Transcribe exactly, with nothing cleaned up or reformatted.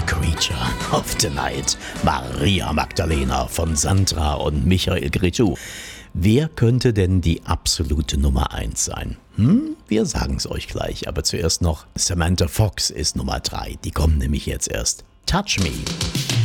Creature of the Night, Maria Magdalena von Sandra und Michael Cretu. Wer könnte denn die absolute Nummer eins sein? Hm, wir sagen es euch gleich, aber zuerst noch Samantha Fox ist Nummer drei. Die kommt nämlich jetzt erst. Touch Me.